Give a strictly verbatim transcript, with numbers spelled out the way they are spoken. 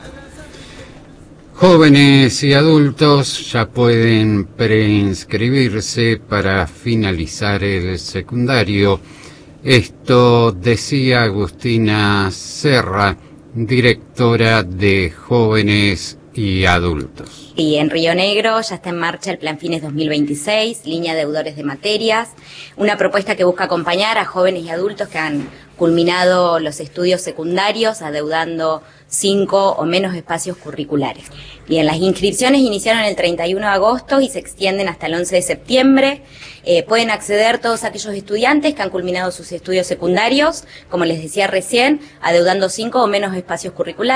Jóvenes y adultos ya pueden preinscribirse para finalizar el secundario. Esto decía Agustina Serra, directora de Jóvenes y Adultos. Y en Río Negro ya está en marcha el Plan Fines dos mil veintiséis, línea deudores de materias, una propuesta que busca acompañar a jóvenes y adultos que han culminado los estudios secundarios adeudando cinco o menos espacios curriculares. Bien, las inscripciones iniciaron el treinta y uno de agosto y se extienden hasta el once de septiembre. Eh, pueden acceder todos aquellos estudiantes que han culminado sus estudios secundarios, como les decía recién, adeudando cinco o menos espacios curriculares.